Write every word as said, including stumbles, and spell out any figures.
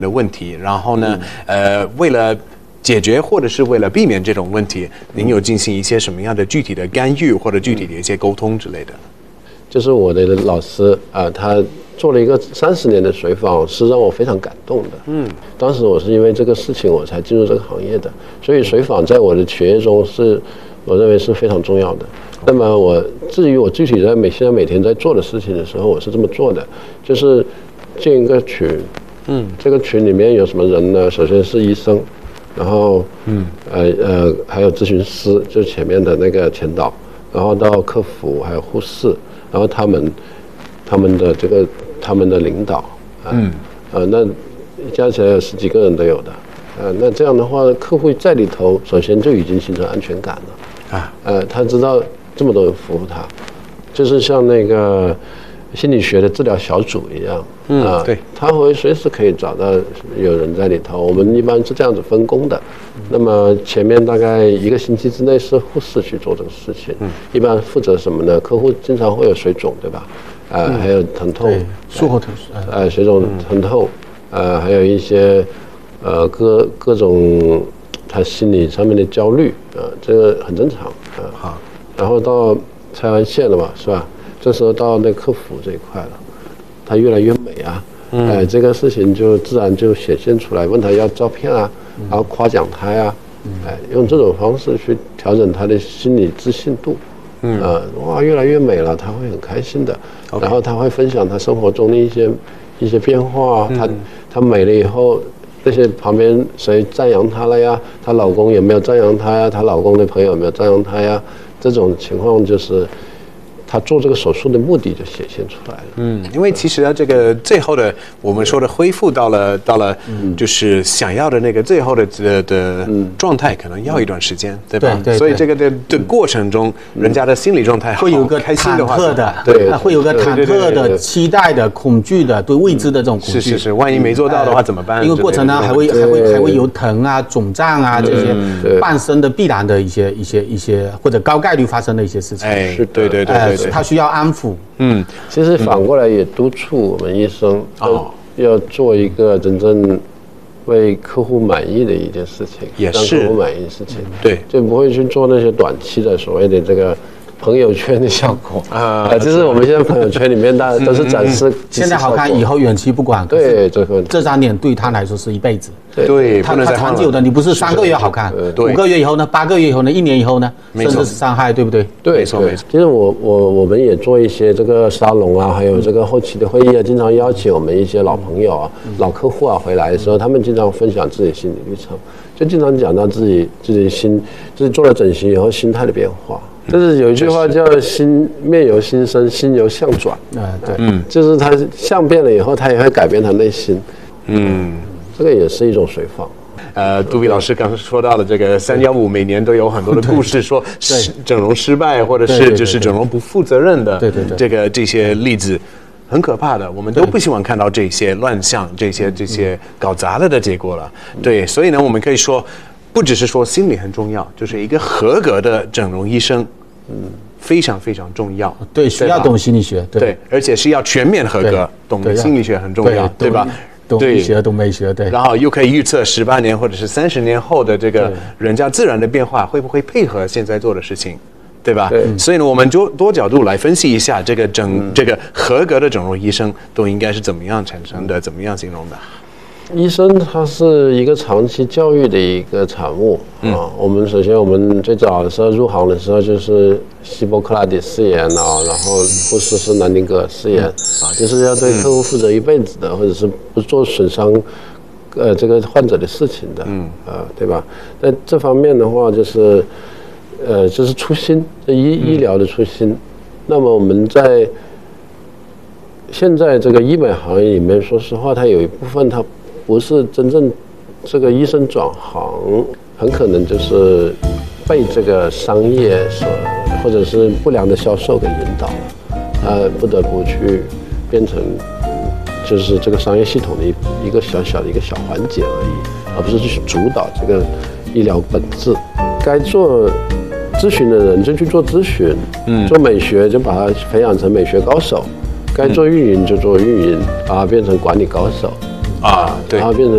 的问题，然后呢，呃，为了解决或者是为了避免这种问题，您有进行一些什么样的具体的干预或者具体的一些沟通之类的？ 就是我的老师啊、呃，他做了一个三十年的水坊，是让我非常感动的。嗯，当时我是因为这个事情我才进入这个行业的，所以水坊在我的学业中是，我认为是非常重要的。那么我至于我具体在每现在每天在做的事情的时候，我是这么做的，就是建一个群。嗯，这个群里面有什么人呢？首先是医生，然后嗯呃呃还有咨询师，就是前面的那个前导，然后到客服还有护士，然后他们他们的这个他们的领导，啊、嗯呃那加起来有十几个人都有的，呃那这样的话，客户在里头首先就已经形成安全感了啊，呃他知道这么多人服务他，就是像那个心理学的治疗小组一样，嗯，啊，对，他会随时可以找到有人在里头。我们一般是这样子分工的。那么前面大概一个星期之内是护士去做这个事情，嗯，一般负责什么呢？客户经常会有水肿，对吧？啊、呃，还有疼痛， 术后疼， 呃，水肿、疼痛，呃，还有一些呃各各种他心理上面的焦虑，啊、呃，这个很正常，啊、呃，好，然后到拆完线了嘛，是吧？这时候到那客服这一块了，他越来越美啊，嗯、呃，这个事情就自然就显现出来。问他要照片啊，嗯、然后夸奖他呀、啊，哎、嗯，用这种方式去调整他的心理自信度，嗯，呃，哇，越来越美了，他会很开心的。Okay. 然后他会分享他生活中的一些一些变化，嗯、他他美了以后，那些旁边谁赞扬他了呀？她老公有没有赞扬他呀？她老公的朋友有没有赞扬他呀？这种情况就是。他做这个手术的目的就显现出来了。 嗯，因为其实呢，这个最后的我们说的恢复到了到了，就是想要的那个最后的的的状态，可能要一段时间，对吧？ 对对。 所以这个的的过程中，人家的心理状态会有个开心的话， 忐忑的， 对， 会有个忐忑的、期待的、恐惧的、对未知的这种恐惧。 是是是，万一没做到的话怎么办？ 因为过程呢，还会还会还会有疼啊、肿胀啊这些伴生的必然的一些一些一些或者高概率发生的一些事情。 哎，是，对对对对对。 他需要安抚。 嗯，其实反过来也督促我们医生要要做一个真正为客户满意的一件事情， 也是让客户满意的事情。 对， 就不会去做那些短期的所谓的这个朋友圈的效果啊，呃，就是我们现在朋友圈里面大家都是展示现在好看，以后远期不管。 对，这个这张脸对他来说是一辈子。 对， 他他长久的，你不是三个月好看，五个月以后呢，八个月以后呢，一年以后呢，甚至是伤害，对不对？ 对， 没错没错。 其实我我我们也做一些这个沙龙啊，还有这个后期的会议啊，经常邀请我们一些老朋友啊、老客户啊回来的时候，他们经常分享自己心理历程，就经常讲到自己自己心，自己做了整形以后心态的变化。就是有一句话叫“心面由心生，心由相转”。 啊，对， 嗯，就是他相变了以后，他也会改变他内心。嗯，这个也是一种水坊。 呃，杜比老师刚刚说到的这个三幺五，每年都有很多的故事，说整容失败，或者是就是整容不负责任的， 对对对， 这个这些例子很可怕的，我们都不希望看到这些乱象、这些这些搞砸了的结果了。对，所以呢，我们可以说。不只是说心理很重要，就是一个合格的整容医生，嗯，非常非常重要。 对，需要懂心理学，对， 对，而且是要全面合格，懂心理学很重要，对吧？ 懂医学，懂美学，对。 然后又可以预测十八年或者是三十年后的这个人家自然的变化会不会配合现在做的事情，对吧？对。所以呢，我们就多角度来分析一下这个整这个合格的整容医生都应该是怎么样产生的，怎么样形容的。 医生他是一个长期教育的一个产物啊、嗯。我们首先我们最早的时候入行的时候就是希波克拉底誓言啊，然后护士是南丁格尔誓言、嗯、啊，就是要对客户负责一辈子的，嗯、或者是不做损伤呃这个患者的事情的，嗯啊，对吧？在这方面的话，就是呃就是初心，医医疗的初心。那么我们在现在这个医美行业里面，说实话，它有一部分它不是真正这个医生转行，很可能就是被这个商业所或者是不良的销售给引导了，呃，不得不去变成就是这个商业系统的一一个小小的一个小环节而已，而不是去主导这个医疗本质。该做咨询的人就去做咨询，嗯，做美学就把它培养成美学高手，该做运营就做运营，把它变成管理高手。 啊，对， 然后变成